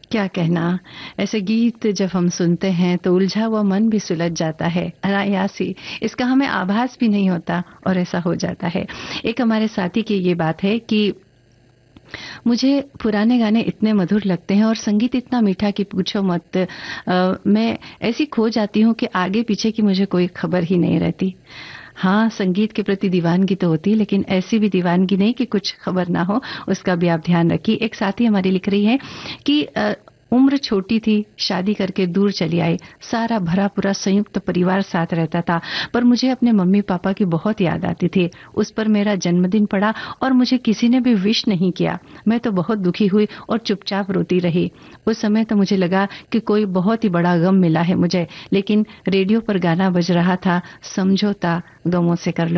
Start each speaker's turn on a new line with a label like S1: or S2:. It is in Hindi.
S1: क्या कहना, ऐसे गीत जब हम सुनते हैं तो उलझा हुआ मन भी सुलझ जाता है अनायास ही। इसका हमें आभास भी नहीं होता और ऐसा हो जाता है। एक हमारे साथी की ये बात है कि मुझे पुराने गाने इतने मधुर लगते हैं और संगीत इतना मीठा कि पूछो मत। मैं ऐसी खो जाती हूँ कि आगे पीछे की मुझे कोई खबर ही नहीं रहती। हाँ, संगीत के प्रति दीवानगी तो होती, लेकिन ऐसी भी दीवानगी नहीं कि कुछ खबर ना हो, उसका भी आप ध्यान रखिए। एक साथी हमारी लिख रही है कि उम्र छोटी थी, शादी करके दूर चली आई, सारा भरा पूरा संयुक्त परिवार साथ रहता था, पर मुझे अपने मम्मी पापा की बहुत याद आती थी। उस पर मेरा जन्मदिन पड़ा और मुझे किसी ने भी विश नहीं किया। मैं तो बहुत दुखी हुई और चुपचाप रोती रही। उस समय तो मुझे लगा कि कोई बहुत ही बड़ा गम मिला है मुझे, लेकिन रेडियो पर गाना बज रहा था, समझौता गमों से कर लो।